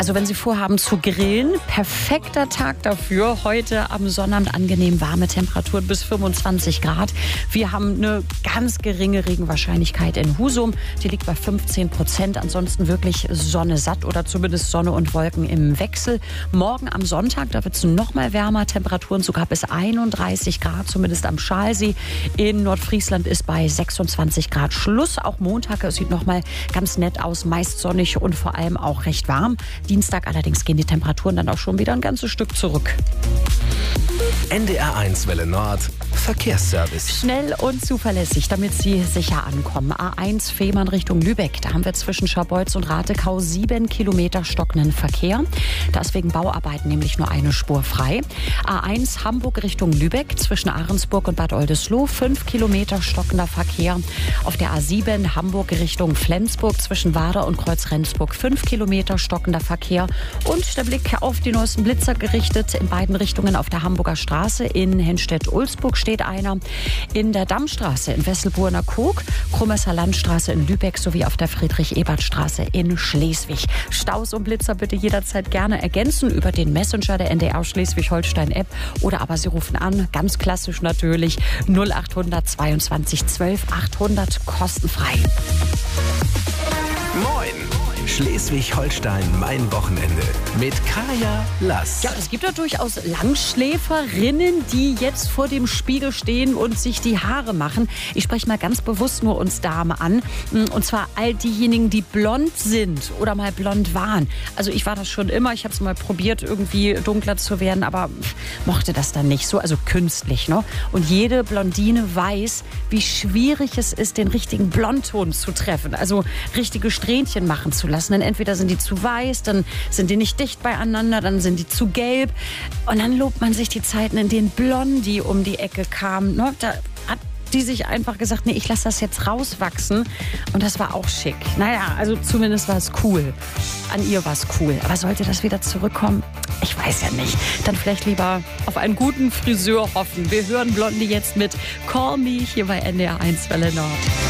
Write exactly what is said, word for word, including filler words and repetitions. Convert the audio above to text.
Also wenn Sie vorhaben zu grillen, perfekter Tag dafür. Heute am Sonnabend angenehm warme Temperaturen bis fünfundzwanzig Grad. Wir haben eine ganz geringe Regenwahrscheinlichkeit in Husum. Die liegt bei fünfzehn Prozent. Ansonsten wirklich Sonne satt oder zumindest Sonne und Wolken im Wechsel. Morgen am Sonntag, da wird es noch mal wärmer. Temperaturen sogar bis einunddreißig Grad, zumindest am Schalsee. In Nordfriesland ist bei sechsundzwanzig Grad Schluss. Auch Montag, es sieht noch mal ganz nett aus, meist sonnig und vor allem auch recht warm. Dienstag allerdings gehen die Temperaturen dann auch schon wieder ein ganzes Stück zurück. N D R eins Welle Nord Verkehrsservice. Schnell und zuverlässig, damit Sie sicher ankommen. A eins Fehmarn Richtung Lübeck. Da haben wir zwischen Scharbeutz und Ratekau sieben Kilometer stockenden Verkehr. Da ist wegen Bauarbeiten nämlich nur eine Spur frei. A eins Hamburg Richtung Lübeck. Zwischen Ahrensburg und Bad Oldesloe fünf Kilometer stockender Verkehr. Auf der A sieben Hamburg Richtung Flensburg. Zwischen Wader und Kreuz-Rendsburg fünf Kilometer stockender Verkehr. Und der Blick auf die neuesten Blitzer gerichtet in beiden Richtungen auf der Hamburger Straße. In Henstedt-Ulzburg steht einer. In der Dammstraße in Wesselburner Kog, Krumesser Landstraße in Lübeck sowie auf der Friedrich-Ebert-Straße in Schleswig. Staus und Blitzer bitte jederzeit gerne ergänzen über den Messenger der N D R Schleswig-Holstein-App oder aber Sie rufen an, ganz klassisch natürlich, null achthundert zweiundzwanzig zwölf achthundert kostenfrei. Moin! Schleswig-Holstein, mein Wochenende mit Kaya Lass. Ja, es gibt ja durchaus Langschläferinnen, die jetzt vor dem Spiegel stehen und sich die Haare machen. Ich spreche mal ganz bewusst nur uns Damen an. Und zwar all diejenigen, die blond sind oder mal blond waren. Also ich war das schon immer. Ich habe es mal probiert, irgendwie dunkler zu werden, aber mochte das dann nicht so. Also künstlich, ne? Und jede Blondine weiß, wie schwierig es ist, den richtigen Blondton zu treffen. Also richtige Strähnchen machen zu lassen. Denn entweder sind die zu weiß, dann sind die nicht dicht beieinander, dann sind die zu gelb. Und dann lobt man sich die Zeiten, in denen Blondie um die Ecke kam. Ne? Da hat die sich einfach gesagt, nee, ich lasse das jetzt rauswachsen. Und das war auch schick. Naja, also zumindest war es cool. An ihr war es cool. Aber sollte das wieder zurückkommen? Ich weiß ja nicht. Dann vielleicht lieber auf einen guten Friseur hoffen. Wir hören Blondie jetzt mit Call Me hier bei N D R eins Welle Nord.